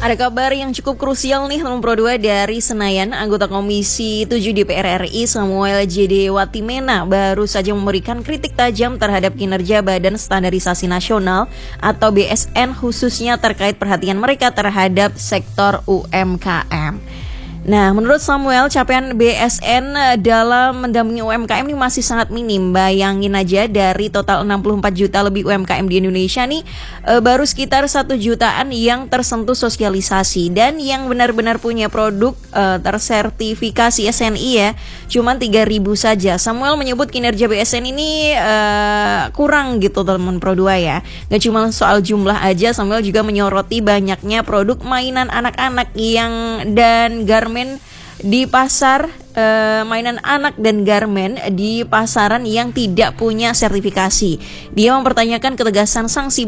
Ada kabar yang cukup krusial nih teman Pro 2 dari Senayan. Anggota Komisi 7 DPR RI Samuel J.D. Watimena baru saja memberikan kritik tajam terhadap kinerja Badan Standarisasi Nasional atau BSN, khususnya terkait perhatian mereka terhadap sektor UMKM. Nah, menurut Samuel, capaian BSN dalam mendampingi UMKM ini masih sangat minim. Bayangin aja, dari total 64 juta lebih UMKM di Indonesia nih, baru sekitar 1 jutaan yang tersentuh sosialisasi. Dan yang benar-benar punya produk tersertifikasi SNI ya, cuma 3.000 saja. Samuel menyebut kinerja BSN ini kurang gitu teman Pro 2 ya. Gak cuma soal jumlah aja, Samuel juga menyoroti banyaknya produk mainan anak-anak dan garmen di pasar, mainan anak dan garmen di pasaran yang tidak punya sertifikasi. Dia mempertanyakan ketegasan sanksi